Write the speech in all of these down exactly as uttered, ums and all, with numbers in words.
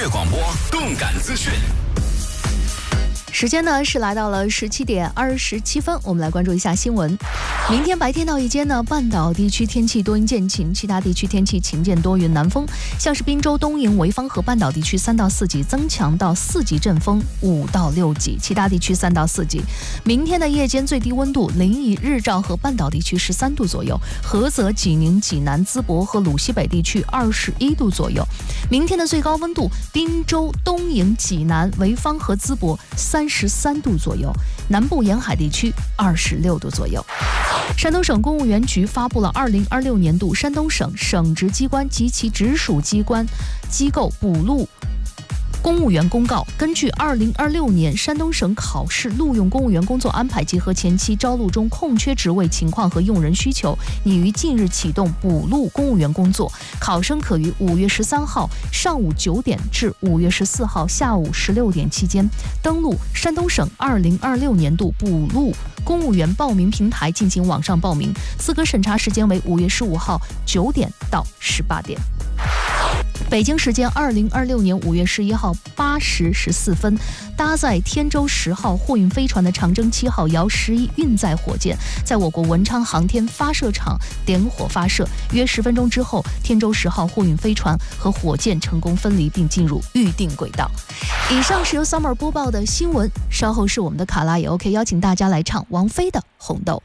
乐广播，动感资讯。 时间呢是来到了十七点二十七分，我们来关注一下新闻。明天白天到夜间呢，半岛地区天气多云见晴，其他地区天气晴见多云，南风像是滨州、东营、潍坊和半岛地区三到四级，增强到四级阵风五到六级，其他地区三到四级。明天的夜间最低温度，临沂、日照和半岛地区十三度左右，菏泽、济宁、济南、淄博和鲁西北地区二十一度左右。明天的最高温度，滨州、东营、济南、潍坊和淄博三十三度左右，南部沿海地区二十六度左右。山东省公务员局发布了二零二六年度山东省省直机关及其直属机关机构补录公务员公告，根据二零二六年山东省考试录用公务员工作安排，结合前期招录中空缺职位情况和用人需求，拟于近日启动补录公务员工作。考生可于五月十三号上午九点至五月十四号下午十六点期间，登录山东省二零二六年度补录公务员报名平台进行网上报名，资格审查时间为五月十五号九点到十八点。北京时间二零二六年五月十一号八时十四分，搭载天舟十号货运飞船的长征七号遥十一运载火箭在我国文昌航天发射场点火发射，约十分钟之后，天舟十号货运飞船和火箭成功分离并进入预定轨道。以上是由 Summer 播报的新闻，稍后是我们的卡拉也 OK， 邀请大家来唱王菲的《红豆》。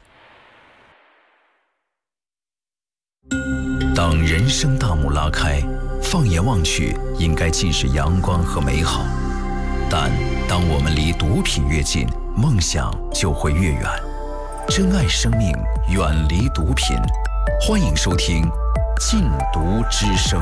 当人生大幕拉开，放眼望去，应该尽是阳光和美好。但当我们离毒品越近，梦想就会越远。珍爱生命，远离毒品。欢迎收听《禁毒之声》。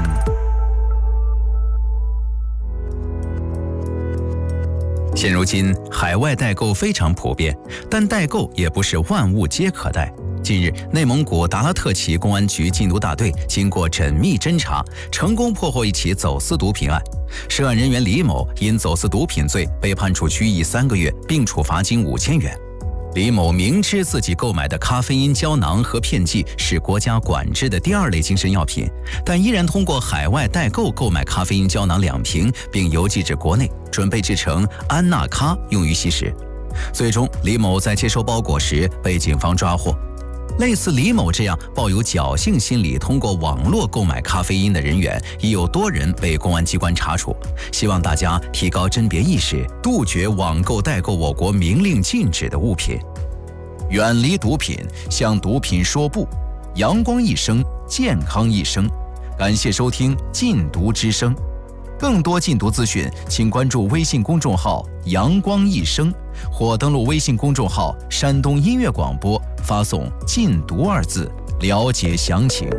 现如今，海外代购非常普遍，但代购也不是万物皆可代。近日，内蒙古达拉特旗公安局禁毒大队经过缜密侦查，成功破获一起走私毒品案。涉案人员李某因走私毒品罪被判处拘役三个月，并处罚金五千元。李某明知自己购买的咖啡因胶囊和片剂是国家管制的第二类精神药品，但依然通过海外代购购买咖啡因胶囊两瓶，并邮寄至国内，准备制成安纳咖用于吸食。最终，李某在接收包裹时被警方抓获。类似李某这样抱有侥幸心理通过网络购买咖啡因的人员，已有多人被公安机关查处。希望大家提高甄别意识，杜绝网购代购我国明令禁止的物品，远离毒品，向毒品说不。阳光一生，健康一生。感谢收听禁毒之声。更多禁毒资讯，请关注微信公众号阳光一生，或登录微信公众号山东音乐广播，发送禁毒二字了解详情。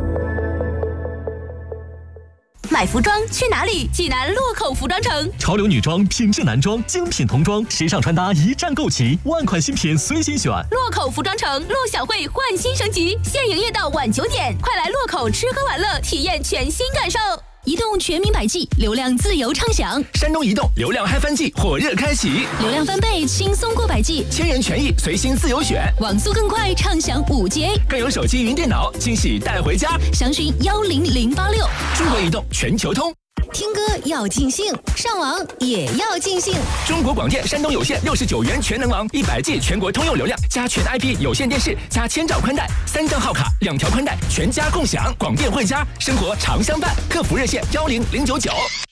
买服装去哪里？济南洛口服装城， 潮流女装、品质男装、精品童装、时尚穿搭一站购齐，万款新品随心选。 洛口服装城陆小慧焕新升级，现营业到晚九点，快来洛口吃喝玩乐，体验全新感受。移动全民百 G， 流量自由畅享。 山东移动流量嗨翻季火热开启， 流量翻倍，轻松过百 G， 千元权益随心自由选， 网速更快，畅享五 G A， 更有手机云电脑惊喜带回家。 详询幺零零八六。 中国移动全球通。 听歌要尽兴，上网也要尽兴。 中国广电山东有线六十九元全能网，一百 G 全国通用流量，加全 I P 有线电视，加千兆宽带，三张号卡，两条宽带，全家共享。广电汇家，生活常相伴。客服热线幺零零九九。